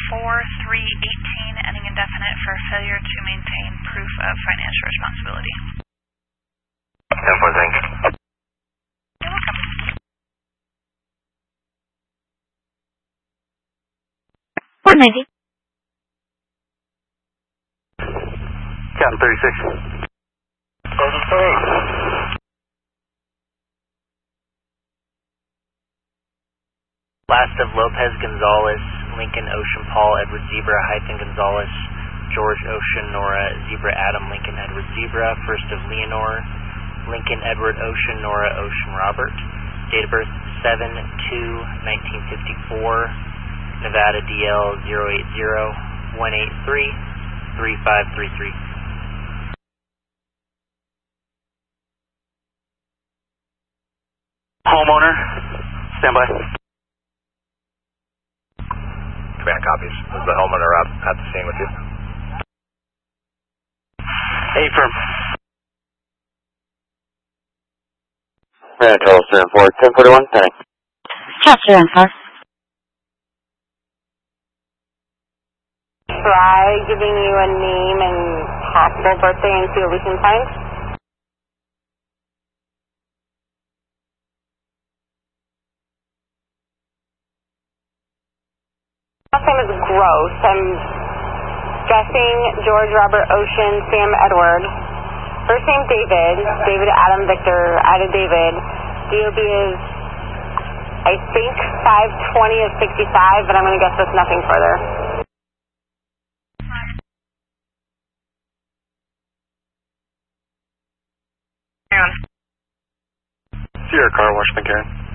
4318, ending indefinite for failure to maintain proof of financial responsibility. 10-4, thanks. You're welcome. What, Maggie? Captain 36. 33. Last of Lopez Gonzalez, Lincoln Ocean Paul, Edward Zebra, hyphen Gonzalez, George Ocean, Nora Zebra, Adam, Lincoln Edward Zebra, first of Leonore, Lincoln Edward Ocean, Nora Ocean Robert, date of birth 7/2/1954, Nevada DL 080-183-3533. Homeowner, standby. Command copies. Is the homeowner out at the scene with you? Affirm. Command Control 7-4, 1041, thanks. Capture Answer. Try giving you a name and possible birthday and see what we can find. Last name is Gross. I'm guessing George Robert Ocean, Sam Edward. First name David, David Adam Victor, Ida David. DOB is, I think, 5/20/65, but I'm going to guess with nothing further. Sierra Car, Washington, Karen.